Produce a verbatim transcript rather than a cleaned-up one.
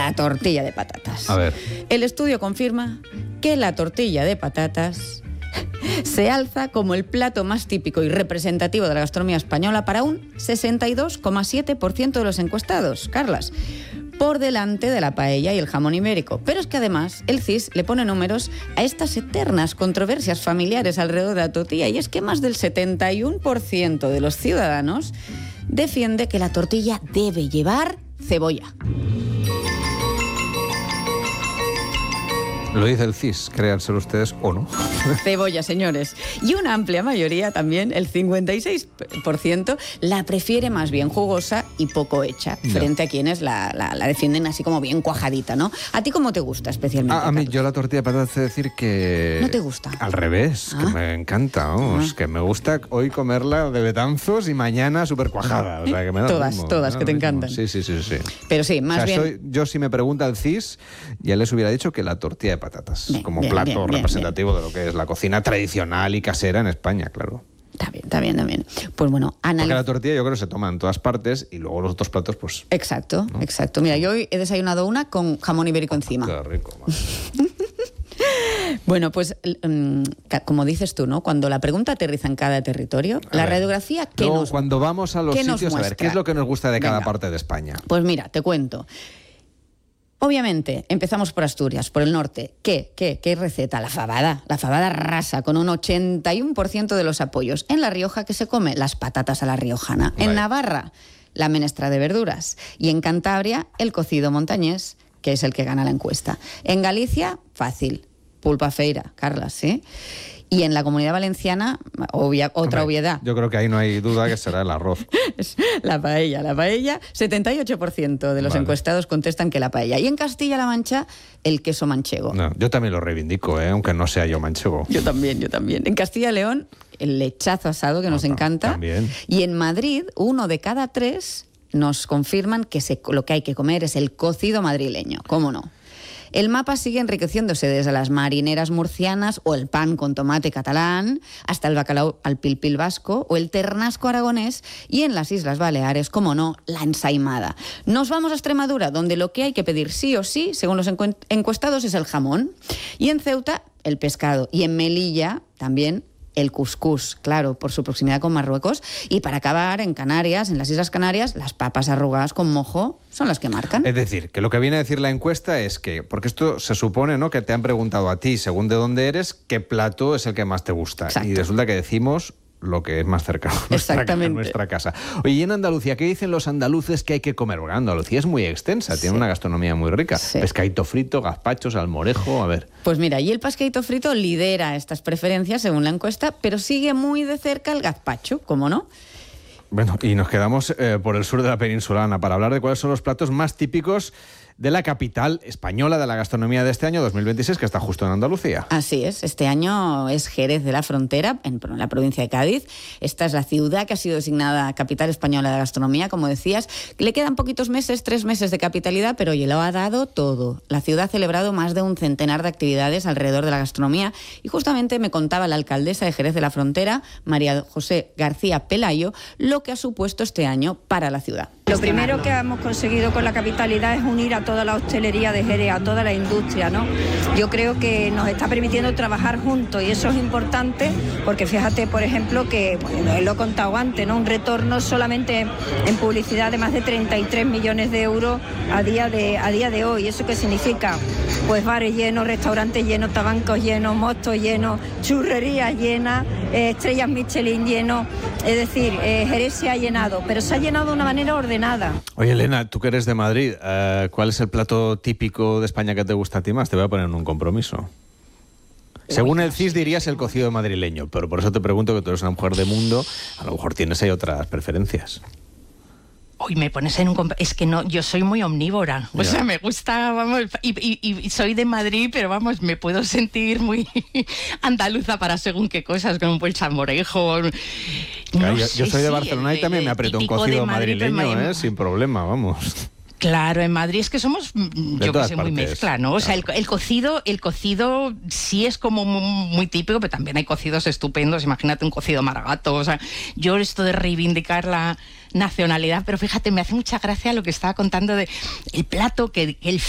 la tortilla de patatas. A ver. El estudio confirma que la tortilla de patatas se alza como el plato más típico y representativo de la gastronomía española para un sesenta y dos coma siete por ciento de los encuestados, Carlas, por delante de la paella y el jamón ibérico. Pero es que además el C I S le pone números a estas eternas controversias familiares alrededor de la tortilla, y es que más del setenta y uno por ciento de los ciudadanos defiende que la tortilla debe llevar cebolla. Lo dice el C I S, créanselo ustedes o no. Cebolla, señores. Y una amplia mayoría también, el cincuenta y seis por ciento, la prefiere más bien jugosa y poco hecha, no. frente a quienes la, la, la defienden así como bien cuajadita, ¿no? ¿A ti cómo te gusta especialmente, A, a mí, Carlos? yo la tortilla de patatas, es decir que... ¿No te gusta? Al revés, ¿Ah? que me encanta, vamos, ah. que me gusta hoy comerla de betanzos y mañana súper cuajada. O sea, que me da todas, ritmo, todas, que te ritmo. encantan. Sí, sí, sí, sí. Pero sí, más o sea, bien... Soy, yo si me pregunta el C I S, ya les hubiera dicho que la tortilla de patatas, Bien, como bien, plato bien, bien, representativo bien. de lo que es la cocina tradicional y casera en España, claro. Está bien, está bien, está bien. Pues bueno, analiz... Porque la tortilla yo creo que se toma en todas partes y luego los otros platos, pues... Exacto, ¿no? Exacto. Mira, yo hoy he desayunado una con jamón ibérico encima. Qué rico, man. Bueno, pues um, como dices tú, ¿no? Cuando la pregunta aterriza en cada territorio, a la ver, radiografía, ¿qué luego, nos cuando vamos a los sitios, a ver, ¿qué es lo que nos gusta de cada Venga. parte de España? Pues mira, te cuento. Obviamente, empezamos por Asturias, por el norte. ¿Qué? ¿Qué? ¿Qué receta? La fabada. La fabada rasa, con un ochenta y uno por ciento de los apoyos. En La Rioja, ¿qué se come? Las patatas a la riojana. En Vale. Navarra, la menestra de verduras. Y en Cantabria, el cocido montañés, que es el que gana la encuesta. En Galicia, fácil. Pulpa feira, Carlas, ¿sí? Y en la Comunidad Valenciana, obvia, otra Hombre, obviedad. Yo creo que ahí no hay duda que será el arroz. La paella, la paella, setenta y ocho por ciento de los Vale. encuestados contestan que la paella. Y en Castilla-La Mancha, el queso manchego. No, yo también lo reivindico, ¿eh? Aunque no sea yo manchego. Yo también, yo también. En Castilla-León, el lechazo asado que nos No, encanta. también. Y en Madrid, uno de cada tres nos confirman que se, lo que hay que comer es el cocido madrileño. ¿Cómo no? El mapa sigue enriqueciéndose desde las marineras murcianas o el pan con tomate catalán hasta el bacalao al pil pil vasco o el ternasco aragonés, y en las Islas Baleares, como no, la ensaimada. Nos vamos a Extremadura, donde lo que hay que pedir sí o sí, según los encuestados, es el jamón. Y en Ceuta, el pescado. Y en Melilla, también el cuscús, claro, por su proximidad con Marruecos. Y para acabar, en Canarias, en las Islas Canarias, las papas arrugadas con mojo son las que marcan. Es decir, que lo que viene a decir la encuesta es que, porque esto se supone, ¿no?, que te han preguntado a ti, según de dónde eres, qué plato es el que más te gusta. Exacto. Y resulta que decimos lo que es más cercano a nuestra, Exactamente. a nuestra casa. Oye, y en Andalucía, ¿qué dicen los andaluces que hay que comer? Porque Andalucía es muy extensa, tiene Sí. una gastronomía muy rica. Sí. Pescadito frito, gazpachos, salmorejo, a ver. Pues mira, y el pescadito frito lidera estas preferencias según la encuesta, pero sigue muy de cerca el gazpacho, ¿cómo no? Bueno, y nos quedamos eh, por el sur de la península, Ana, para hablar de cuáles son los platos más típicos de la capital española de la gastronomía de este año dos mil veintiséis, que está justo en Andalucía. Así es, este año es Jerez de la Frontera, en, en la provincia de Cádiz. Esta es la ciudad que ha sido designada capital española de la gastronomía, como decías. Le quedan poquitos meses, tres meses de capitalidad, pero oye, lo ha dado todo. La ciudad ha celebrado más de un centenar de actividades alrededor de la gastronomía, y justamente me contaba la alcaldesa de Jerez de la Frontera, María José García Pelayo, lo que ha supuesto este año para la ciudad. Lo primero que hemos conseguido con la capitalidad es unir a toda la hostelería de Jerez, a toda la industria, ¿no? Yo creo que nos está permitiendo trabajar juntos, y eso es importante porque fíjate, por ejemplo, que, bueno, lo he contado antes, ¿no?, un retorno solamente en publicidad de más de treinta y tres millones de euros a día de, a día de hoy. ¿Eso qué significa? Pues bares llenos, restaurantes llenos, tabancos llenos, mostos llenos, churrerías llenas, eh, estrellas Michelin llenos. Es decir, eh, Jerez se ha llenado, pero se ha llenado de una manera ordenada. Oye, Elena, tú que eres de Madrid, uh, ¿cuál es el plato típico de España que te gusta a ti más? Te voy a poner en un compromiso. Según el C I S dirías el cocido madrileño, pero por eso te pregunto, que tú eres una mujer de mundo, a lo mejor tienes ahí otras preferencias. Hoy me pones en un... comp- Es que no, yo soy muy omnívora. O Ya. sea, me gusta, vamos, y, y, y soy de Madrid, pero vamos, me puedo sentir muy andaluza para según qué cosas, con un buen salmorejo. No Claro, yo, sé, yo soy de sí, Barcelona el- y también el me aprieto un típico cocido de Madrid, madrileño, pero en- ¿eh? Sin problema, vamos. Claro, en Madrid es que somos, mm, De yo que todas sé, muy partes, mezcla, ¿no? O sea, el, el cocido, el cocido sí es como muy, muy típico, pero también hay cocidos estupendos. Imagínate un cocido maragato. O sea, yo esto de reivindicar la nacionalidad, pero fíjate, me hace mucha gracia lo que estaba contando de el plato que, que el